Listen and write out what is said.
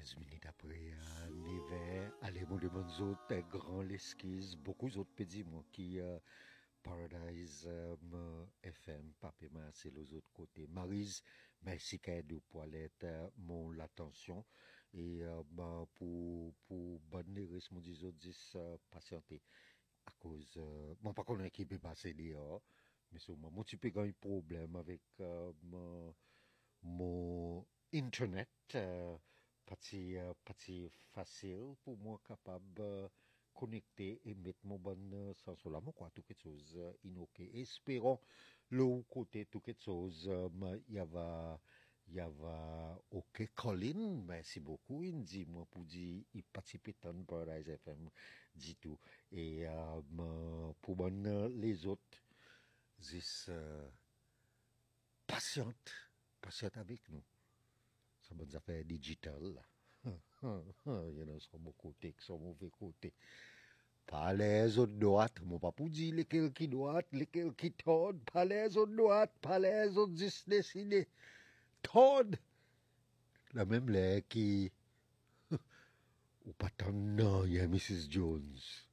11 minutes après, Neve, allez, mon demande autres, grand l'esquisse, beaucoup d'autres petits mots qui Paradise FM, Papema, c'est les autres côtés. Marise, merci Caïdou Poilette, mon l'attention. Et pour bonne risque, mon disons, 10 patienter. À cause, bon, pas qu'on a qui peut passer dehors, mais sur moi, mon petit peu quand un problème avec mon internet. Pas si facile pour moi capable connecter et mettre mon bon sens là. Moi, quoi, tout quelque chose ok. Espérons le côté tout quelque chose. Il y a ok. Colin, merci beaucoup. Il dit moi pour dire il participe dans Paradise FM, dit tout. Et pour les autres, juste patiente avec nous. Ça bonnes affaires digitales. Il y en a sur mon côté, qui sont mauvais côté. Pas les autres droites, mon pas pour dire lesquels qui droites, lesquels qui tordent, pas les autres droites, pas les autres décidés. Tordent. La même les qui. Ou pas tant, non, il y a Mrs. Jones.